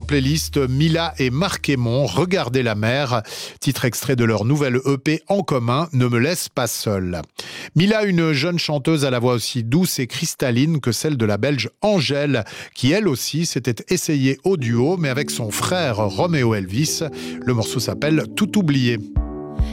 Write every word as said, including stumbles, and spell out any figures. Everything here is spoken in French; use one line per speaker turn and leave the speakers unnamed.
playlist Mila et Marc Aymon, Regardez la mer, titre extrait de leur nouvelle E P en commun, Ne me laisse pas seule. Mila, une jeune chanteuse à la voix aussi douce et cristalline que celle de la Belge Angèle, qui elle aussi s'était essayée au duo, mais avec son frère Roméo Elvis. Le morceau s'appelle Tout oublié.